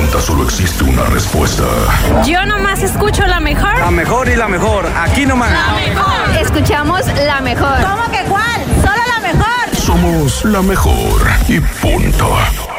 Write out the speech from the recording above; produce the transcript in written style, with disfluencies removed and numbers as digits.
pregunta solo existe una respuesta. Yo nomás escucho la mejor. La mejor y la mejor. Aquí nomás. La mejor. Escuchamos la mejor. ¿Cómo que cuál? ¡Solo la mejor! Somos la mejor y punto.